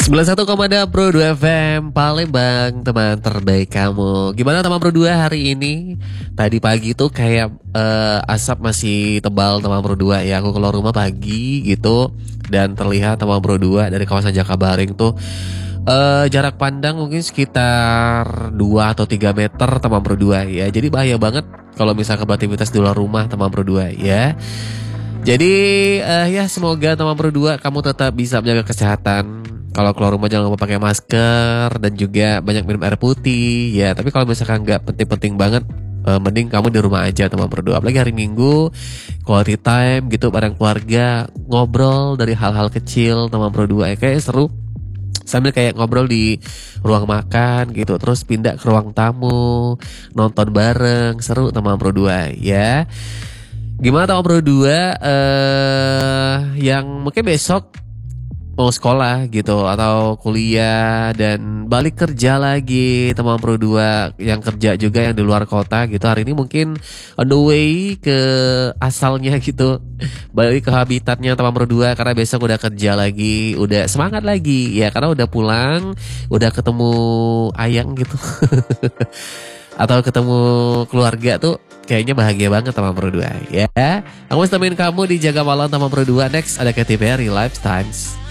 91,6 Pro 2 FM Palembang, teman terbaik kamu. Gimana teman Pro 2 hari ini? Tadi pagi tuh kayak asap masih tebal teman Pro 2 ya. Aku keluar rumah pagi gitu dan terlihat teman Pro 2 dari kawasan Jakabaring tuh jarak pandang mungkin sekitar 2 atau 3 meter teman Pro 2 ya. Jadi bahaya banget kalau misalkan beraktivitas di luar rumah teman Pro 2 ya. Jadi ya semoga teman Pro 2 kamu tetap bisa menjaga kesehatan. Kalau keluar rumah jangan lupa pakai masker dan juga banyak minum air putih ya. Tapi kalau misalkan nggak penting-penting banget, mending kamu di rumah aja teman Pro 2. Apalagi hari Minggu, quality time gitu bareng keluarga, ngobrol dari hal-hal kecil teman Pro 2 ya, kayak seru. Sambil kayak ngobrol di ruang makan gitu, terus pindah ke ruang tamu, nonton bareng, seru teman Pro 2 ya. Gimana teman Pro 2 yang mungkin besok mau sekolah gitu atau kuliah dan balik kerja lagi, teman Pro 2 yang kerja juga yang di luar kota gitu, hari ini mungkin on the way ke asalnya gitu, balik ke habitatnya teman Pro 2 karena besok udah kerja lagi, udah semangat lagi ya karena udah pulang, udah ketemu ayang gitu atau ketemu keluarga tuh kayaknya bahagia banget teman Pro 2 ya. Aku mau temenin kamu di Jaga Malam teman Pro 2. Next ada Katy Perry Lifetimes.